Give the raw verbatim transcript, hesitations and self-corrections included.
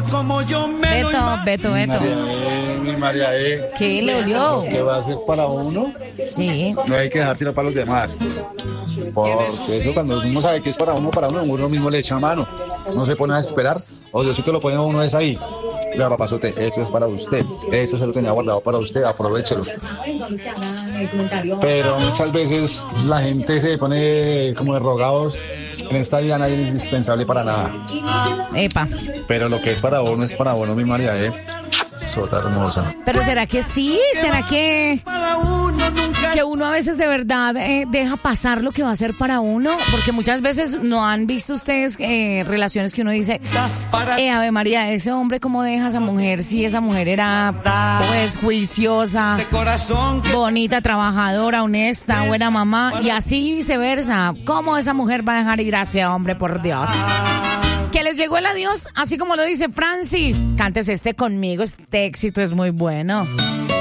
como yo me Beto, Beto, Beto. María, mi María E. ¿Qué le olió? ¿Qué va a hacer para uno? Sí. No hay que dejárselo para los demás. Porque eso cuando uno sabe que es para uno, para uno, uno mismo le echa mano. No se pone a esperar. O Diosito lo pone a uno es ahí. Vea, papazote, eso es para usted. Eso se lo tenía guardado para usted, aprovéchelo. Pero muchas veces la gente se pone como de rogados. En esta vida nadie es indispensable para nada. Epa. Pero lo que es para uno es para uno, mi María, ¿eh? Sota hermosa. Pero ¿será que sí? ¿Será que, que uno a veces de verdad eh, deja pasar lo que va a ser para uno? Porque muchas veces no han visto ustedes eh, relaciones que uno dice, eh, Ave María, ese hombre cómo deja a esa mujer si esa mujer era pues juiciosa, bonita, trabajadora, honesta, buena mamá, y así viceversa. ¿Cómo esa mujer va a dejar ir a ese hombre, por Dios? Que les llegó el adiós, así como lo dice Franci. Cántese este conmigo, este éxito es muy bueno.